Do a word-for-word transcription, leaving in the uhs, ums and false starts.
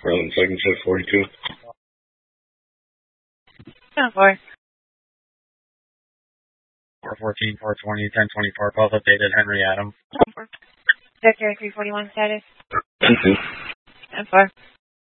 Round second shift forty-two. ten four. four fourteen, four twenty, ten twenty-four, both updated Henry Adam. Victor three forty-one status. ten two. ten four.